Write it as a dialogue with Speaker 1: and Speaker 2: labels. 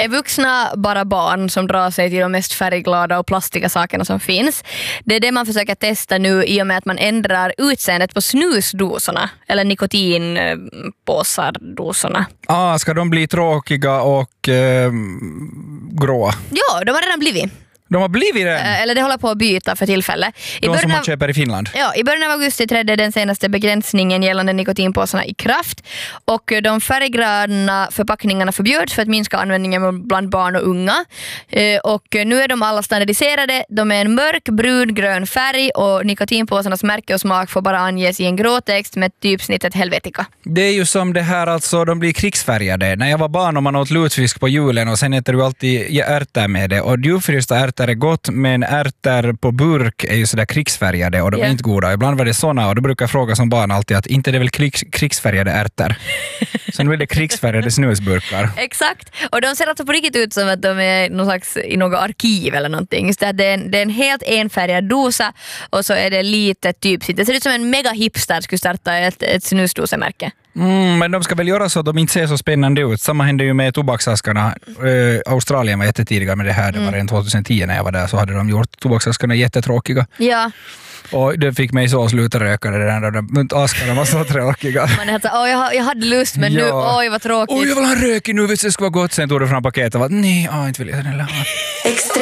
Speaker 1: Är vuxna bara barn som drar sig till de mest färgglada och plastiga sakerna som finns? Det är det man försöker testa nu i och med att man ändrar utseendet på snusdosorna eller nikotinpåsardosorna.
Speaker 2: Ska de bli tråkiga och gråa?
Speaker 1: Ja, de har redan blivit.
Speaker 2: De har blivit det?
Speaker 1: Eller det håller på att byta för tillfället.
Speaker 2: De som man köper i Finland?
Speaker 1: Ja, i början av augusti trädde den senaste begränsningen gällande nikotinpåsarna i kraft. Och de färggröna förpackningarna förbjöds för att minska användningen bland barn och unga. Och nu är de alla standardiserade. De är en mörk, brun-grön färg och nikotinpåsarnas märke och smak får bara anges i en grå text med typsnittet Helvetica.
Speaker 2: Det är ju som det här, alltså de blir krigsfärgade. När jag var barn och man åt lutfisk på julen och sen äter du alltid ärtor med det. Och djupfrysta ärtor är gott, men ärtor på burk är ju sådär krigsfärgade och de är inte goda. Ibland var det såna och då brukar jag fråga som barn alltid att inte det är väl krigsfärgade ärtor. Sen blir det krigsfärgade snusburkar.
Speaker 1: Exakt, och de ser alltså på riktigt ut som att de är någon slags, i något arkiv eller någonting. Just det är en helt enfärgad dosa och så är det lite typsitt. Det ser ut som en mega hipster skulle starta ett snusdosemärke.
Speaker 2: Men de ska väl göra så att de inte ser så spännande ut. Samma hände ju med tobaksaskarna. Australien var jättetidiga med det här. Det var redan 2010 när jag var där, så hade de gjort tobaksaskarna jättetråkiga.
Speaker 1: Ja.
Speaker 2: Och det fick mig så att sluta röka det där. De askarna var så tråkiga.
Speaker 1: Man är helt så, jag hade lust men nu, vad tråkigt.
Speaker 2: Jag vill ha en rökig nu, visst det ska vara gott. Sen tog du fram paketet och var nej, inte vill jag den.